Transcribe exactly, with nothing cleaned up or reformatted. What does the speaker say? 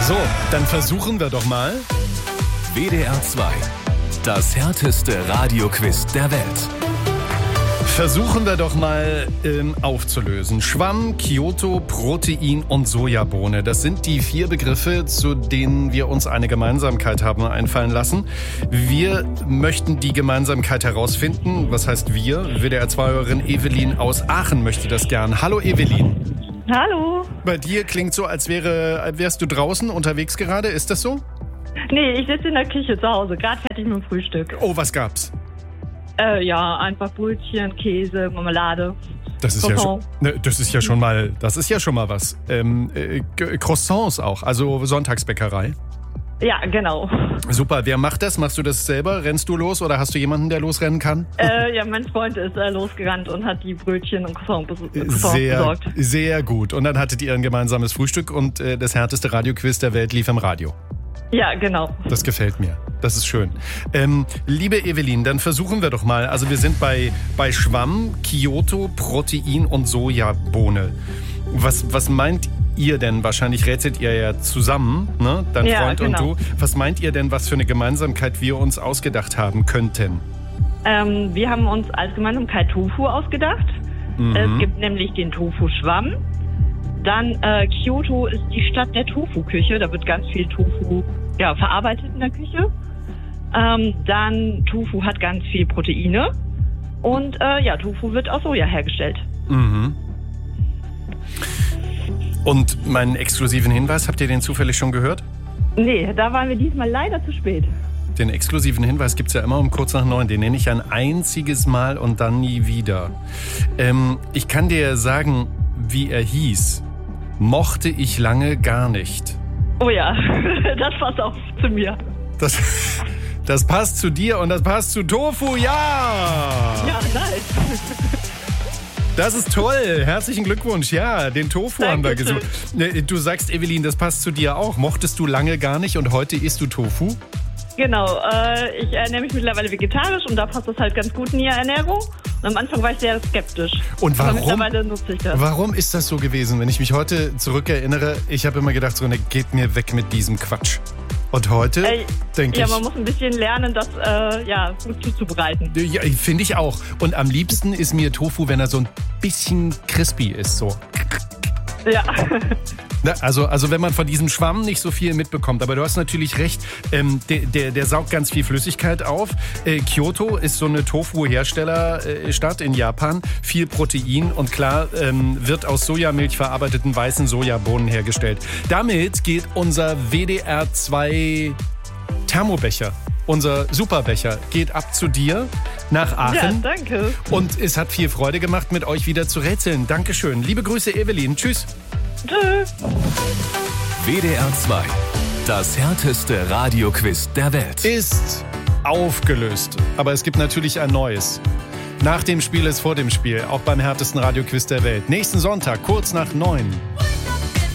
So, dann versuchen wir doch mal. W D R zwei. Das härteste Radioquiz der Welt. Versuchen wir doch mal ähm, aufzulösen. Schwamm, Kyoto, Protein und Sojabohne. Das sind die vier Begriffe, zu denen wir uns eine Gemeinsamkeit haben einfallen lassen. Wir möchten die Gemeinsamkeit herausfinden. Was heißt wir? W D R zwei-Hörerin Evelyn aus Aachen möchte das gern. Hallo Evelyn. Hallo. Bei dir klingt so, als wäre, wärst du draußen unterwegs gerade. Ist das so? Nee, ich sitze in der Küche zu Hause, gerade fertig mit dem Frühstück. Oh, was gab's? Äh, ja, einfach Brötchen, Käse, Marmelade. Das ist ja schon, ne, das ist ja schon mal, das ist ja schon mal was. Ähm, äh, Croissants auch, also Sonntagsbäckerei. Ja, genau. Super, wer macht das? Machst du das selber? Rennst du los oder hast du jemanden, der losrennen kann? Äh, ja, mein Freund ist äh, losgerannt und hat die Brötchen und Croissants bes- sehr, besorgt. Sehr gut. Und dann hattet ihr ein gemeinsames Frühstück und äh, das härteste Radioquiz der Welt lief im Radio. Ja, genau. Das gefällt mir. Das ist schön. Ähm, liebe Evelyn, dann versuchen wir doch mal. Also wir sind bei, bei Schwamm, Kyoto, Protein und Sojabohne. Was, was meint ihr denn? Wahrscheinlich rätselt ihr ja zusammen, ne? Dein Ja, Freund genau. und du. Was meint ihr denn, was für eine Gemeinsamkeit wir uns ausgedacht haben könnten? Ähm, wir haben uns als Gemeinsamkeit Tofu ausgedacht. Mhm. Es gibt nämlich den Tofu-Schwamm. Dann äh, Kyoto ist die Stadt der Tofu-Küche. Da wird ganz viel Tofu ja, verarbeitet in der Küche. Ähm, dann Tofu hat ganz viel Proteine. Und äh, ja, Tofu wird aus Soja hergestellt. Mhm. Und meinen exklusiven Hinweis, habt ihr den zufällig schon gehört? Nee, da waren wir diesmal leider zu spät. Den exklusiven Hinweis gibt's ja immer um kurz nach neun. Den nenne ich ein einziges Mal und dann nie wieder. Ähm, ich kann dir sagen, wie er hieß. Mochte ich lange gar nicht. Oh ja, das passt auch zu mir. Das, das passt zu dir und das passt zu Tofu, ja! Ja, nice. Das ist toll. Herzlichen Glückwunsch. Ja, den Tofu haben wir Dankeschön. gesucht. Du sagst, Evelyn, das passt zu dir auch. Mochtest du lange gar nicht und heute isst du Tofu? Genau, äh, ich ernähre mich mittlerweile vegetarisch und da passt das halt ganz gut in die Ernährung. Und am Anfang war ich sehr skeptisch. Und Aber warum? mittlerweile nutze ich das. Warum ist das so gewesen? Wenn ich mich heute zurückerinnere, ich habe immer gedacht, so, ne, geht mir weg mit diesem Quatsch. Und heute Ey, denke ja, ich... man muss ein bisschen lernen, das äh, ja, gut zuzubereiten. Ja, finde ich auch. Und am liebsten ist mir Tofu, wenn er so ein bisschen crispy ist. So. Ja. Na, also, also wenn man von diesem Schwamm nicht so viel mitbekommt. Aber du hast natürlich recht, ähm, der, der, der saugt ganz viel Flüssigkeit auf. Äh, Kyoto ist so eine Tofu-Herstellerstadt in Japan. Viel Protein und klar ähm, wird aus Sojamilch verarbeiteten weißen Sojabohnen hergestellt. Damit geht unser W D R zwei Thermobecher, unser Superbecher, geht ab zu dir nach Aachen. Ja, danke. Und es hat viel Freude gemacht, mit euch wieder zu rätseln. Dankeschön. Liebe Grüße, Evelyn. Tschüss. Tschüss. W D R zwei. Das härteste Radioquiz der Welt. Ist aufgelöst. Aber es gibt natürlich ein neues. Nach dem Spiel ist vor dem Spiel. Auch beim härtesten Radioquiz der Welt. Nächsten Sonntag, kurz nach neun.